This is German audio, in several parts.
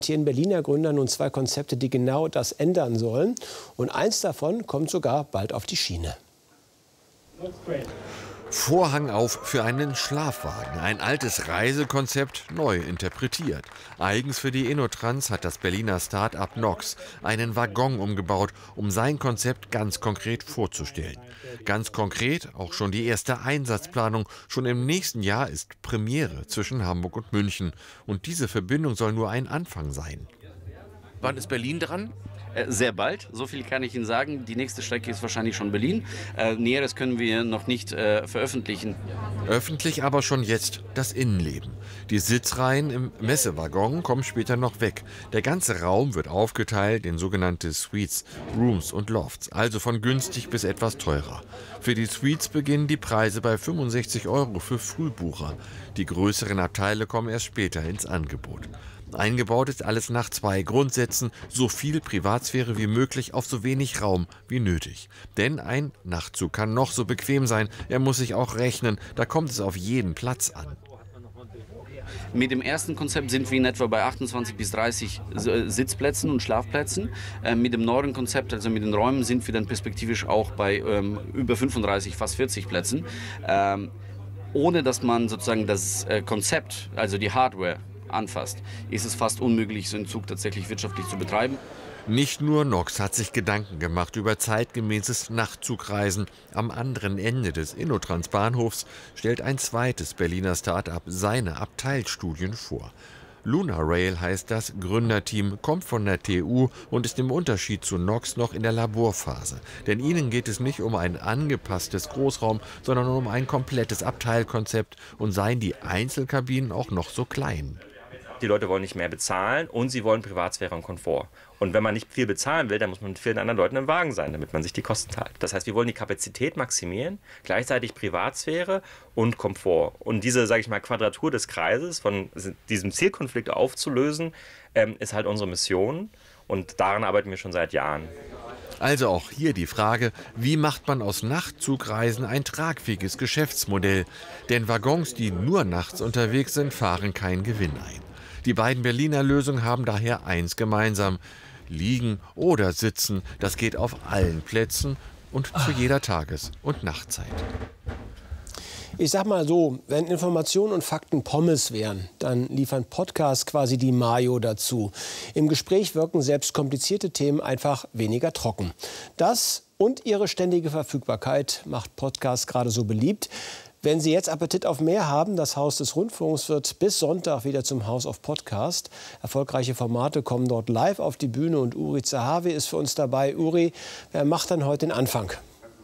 Berliner Gründer nun 2 Konzepte, die genau das ändern sollen. Und eins davon kommt sogar bald auf die Schiene. Vorhang auf für einen Schlafwagen. Ein altes Reisekonzept neu interpretiert. Eigens für die InnoTrans hat das Berliner Start-up Nox einen Waggon umgebaut, um sein Konzept ganz konkret vorzustellen. Ganz konkret auch schon die erste Einsatzplanung. Schon im nächsten Jahr ist Premiere zwischen Hamburg und München. Und diese Verbindung soll nur ein Anfang sein. Wann ist Berlin dran? Sehr bald, so viel kann ich Ihnen sagen. Die nächste Strecke ist wahrscheinlich schon Berlin. Näheres können wir noch nicht veröffentlichen. Öffentlich aber schon jetzt das Innenleben. Die Sitzreihen im Messewaggon kommen später noch weg. Der ganze Raum wird aufgeteilt in sogenannte Suites, Rooms und Lofts, also von günstig bis etwas teurer. Für die Suites beginnen die Preise bei 65 € für Frühbucher. Die größeren Abteile kommen erst später ins Angebot. Eingebaut ist alles nach 2 Grundsätzen: so viel Privatsphäre wie möglich auf so wenig Raum wie nötig. Denn ein Nachtzug kann noch so bequem sein, er muss sich auch rechnen, da kommt es auf jeden Platz an. Mit dem ersten Konzept sind wir in etwa bei 28 bis 30 Sitzplätzen und Schlafplätzen. Mit dem neuen Konzept, also mit den Räumen, sind wir dann perspektivisch auch bei über 35, fast 40 Plätzen. Ohne dass man sozusagen das Konzept, also die Hardware, anfasst, ist es fast unmöglich, so einen Zug tatsächlich wirtschaftlich zu betreiben. Nicht nur Nox hat sich Gedanken gemacht über zeitgemäßes Nachtzugreisen. Am anderen Ende des InnoTrans-Bahnhofs stellt ein zweites Berliner Start-up seine Abteilstudien vor. LunaRail heißt das Gründerteam, kommt von der TU und ist im Unterschied zu Nox noch in der Laborphase. Denn ihnen geht es nicht um ein angepasstes Großraum, sondern um ein komplettes Abteilkonzept, und seien die Einzelkabinen auch noch so klein. Die Leute wollen nicht mehr bezahlen und sie wollen Privatsphäre und Komfort. Und wenn man nicht viel bezahlen will, dann muss man mit vielen anderen Leuten im Wagen sein, damit man sich die Kosten teilt. Das heißt, wir wollen die Kapazität maximieren, gleichzeitig Privatsphäre und Komfort. Und diese, sage ich mal, Quadratur des Kreises, von diesem Zielkonflikt aufzulösen, ist halt unsere Mission. Und daran arbeiten wir schon seit Jahren. Also auch hier die Frage, wie macht man aus Nachtzugreisen ein tragfähiges Geschäftsmodell? Denn Waggons, die nur nachts unterwegs sind, fahren keinen Gewinn ein. Die beiden Berliner Lösungen haben daher eins gemeinsam: Liegen oder sitzen, das geht auf allen Plätzen und zu jeder Tages- und Nachtzeit. Ich sag mal so, wenn Informationen und Fakten Pommes wären, dann liefern Podcasts quasi die Mayo dazu. Im Gespräch wirken selbst komplizierte Themen einfach weniger trocken. Das und ihre ständige Verfügbarkeit macht Podcasts gerade so beliebt. Wenn Sie jetzt Appetit auf mehr haben, das Haus des Rundfunks wird bis Sonntag wieder zum House of Podcast. Erfolgreiche Formate kommen dort live auf die Bühne und Uri Zahavi ist für uns dabei. Uri, wer macht dann heute den Anfang?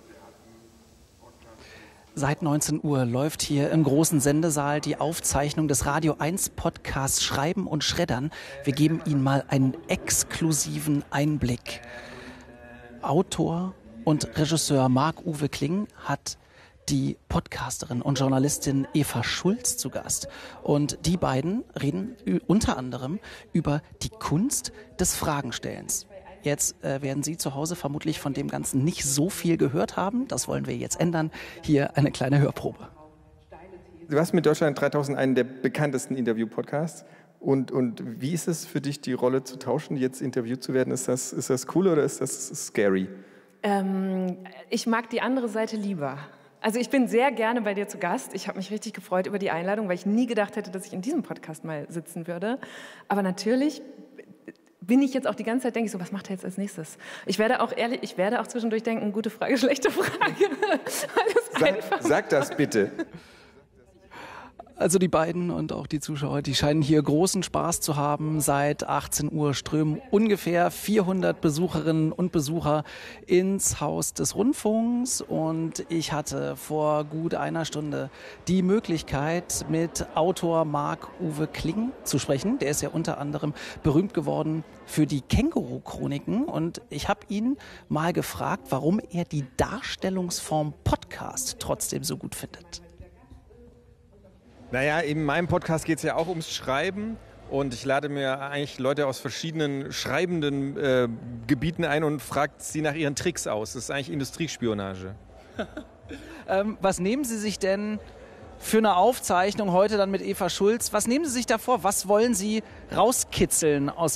Seit 19 Uhr läuft hier im großen Sendesaal die Aufzeichnung des Radio 1 Podcasts Schreiben und Schreddern. Wir geben Ihnen mal einen exklusiven Einblick. Autor und Regisseur Marc-Uwe Kling hat die Podcasterin und Journalistin Eva Schulz zu Gast. Und die beiden reden unter anderem über die Kunst des Fragenstellens. Jetzt werden Sie zu Hause vermutlich von dem Ganzen nicht so viel gehört haben. Das wollen wir jetzt ändern. Hier eine kleine Hörprobe. Du hast mit Deutschland 3000 einen der bekanntesten Interview-Podcasts. Und wie ist es für dich, die Rolle zu tauschen, jetzt interviewt zu werden? Ist das cool oder ist das scary? Ich mag die andere Seite lieber. Also ich bin sehr gerne bei dir zu Gast. Ich habe mich richtig gefreut über die Einladung, weil ich nie gedacht hätte, dass ich in diesem Podcast mal sitzen würde. Aber natürlich bin ich jetzt auch die ganze Zeit, denke ich so, was macht er jetzt als nächstes? Ich werde auch zwischendurch denken, gute Frage, schlechte Frage. Sag das bitte. Also die beiden und auch die Zuschauer, die scheinen hier großen Spaß zu haben. Seit 18 Uhr strömen ungefähr 400 Besucherinnen und Besucher ins Haus des Rundfunks. Und ich hatte vor gut einer Stunde die Möglichkeit, mit Autor Marc-Uwe Kling zu sprechen. Der ist ja unter anderem berühmt geworden für die Känguru-Chroniken. Und ich habe ihn mal gefragt, warum er die Darstellungsform Podcast trotzdem so gut findet. Naja, in meinem Podcast geht es ja auch ums Schreiben und ich lade mir eigentlich Leute aus verschiedenen schreibenden Gebieten ein und frage sie nach ihren Tricks aus. Das ist eigentlich Industriespionage. Was nehmen Sie sich denn für eine Aufzeichnung heute dann mit Eva Schulz. Was nehmen Sie sich da vor? Was wollen Sie rauskitzeln aus